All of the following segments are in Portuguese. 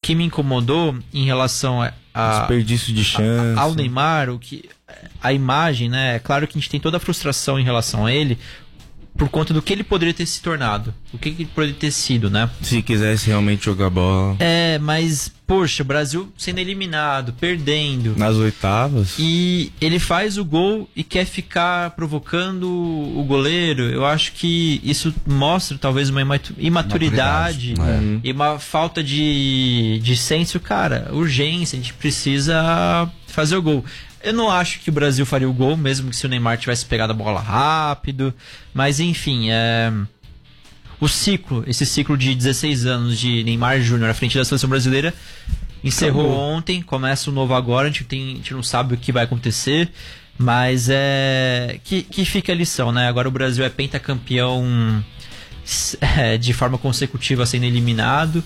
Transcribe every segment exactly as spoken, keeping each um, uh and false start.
que me incomodou em relação a, a desperdício de chance, a, ao Neymar, o que, a imagem, né? É claro que a gente tem toda a frustração em relação a ele por conta do que ele poderia ter se tornado, o que ele poderia ter sido, né? Se quisesse realmente jogar bola. É, mas, poxa, o Brasil sendo eliminado, perdendo. Nas oitavas. E ele faz o gol e quer ficar provocando o goleiro. Eu acho que isso mostra talvez uma imaturidade, imaturidade. e uma falta de, de senso. Cara, urgência, a gente precisa fazer o gol. Eu não acho que o Brasil faria o gol, mesmo que se o Neymar tivesse pegado a bola rápido. Mas, enfim, é... o ciclo, esse ciclo de dezesseis anos de Neymar Júnior à frente da seleção brasileira encerrou Acabou. ontem, começa o novo agora. A gente, tem, a gente não sabe o que vai acontecer, mas é... Que, que fica a lição, né? Agora o Brasil é pentacampeão é, de forma consecutiva sendo eliminado.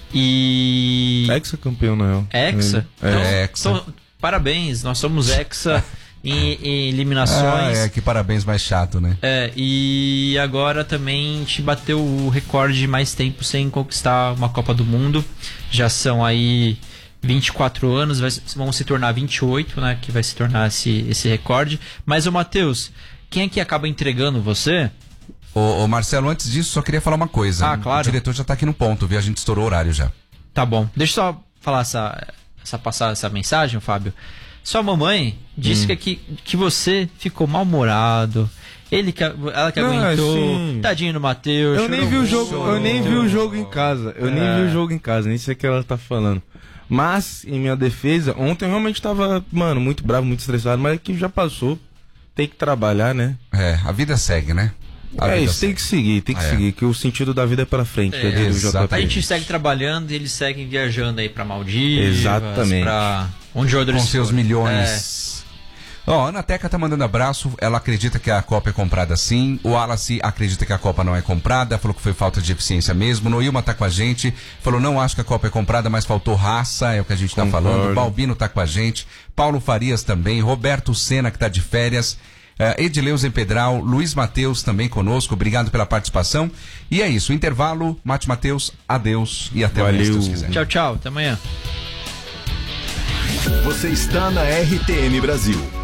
E... Hexa-campeão, não é? Hexa? É, então, é hexa. Então, parabéns, nós somos hexa em, em eliminações. Ah, é, que parabéns mais chato, né? É, e agora também a gente bateu o recorde de mais tempo sem conquistar uma Copa do Mundo. Já são aí vinte e quatro anos, vai, vão se tornar vinte e oito, né? Que vai se tornar esse, esse recorde. Mas, ô Matheus, quem é que acaba entregando você? Ô, ô Marcelo, antes disso, só queria falar uma coisa. Ah, claro. O diretor já tá aqui no ponto, viu? A gente estourou o horário já. Tá bom. Deixa eu só falar essa... essa passar essa mensagem, Fábio. Sua mamãe disse hum. que, que você ficou mal-humorado. Ele que, ela que não, aguentou. assim, Tadinho do Matheus. Eu nem vi o jogo, eu nem vi o jogo em casa. Eu é. nem vi o jogo em casa, nem sei o que ela tá falando. Mas, em minha defesa, ontem eu realmente tava, mano, muito bravo, muito estressado, mas é que já passou. Tem que trabalhar, né? É, a vida segue, né? A é isso, segue. tem que seguir, tem que é. seguir, que o sentido da vida é pra frente. É, a gente segue trabalhando e eles seguem viajando aí pra Maldivas. Exatamente. Pra onde jogadores com seus for. milhões. Ó, é. oh, a Ana Teca tá mandando abraço, ela acredita que a Copa é comprada sim. O Wallace acredita que a Copa não é comprada, falou que foi falta de eficiência mesmo. Noilma tá com a gente, falou não acho que a Copa é comprada, mas faltou raça, é o que a gente tá Concordo. falando. Balbino tá com a gente, Paulo Farias também, Roberto Sena que tá de férias. Uh, Edileuza Pedral, Luiz Matheus também conosco, obrigado pela participação. E é isso, intervalo, Mate Matheus, adeus e até amanhã, se Deus quiser. Tchau, tchau, até amanhã. Você está na R T M Brasil.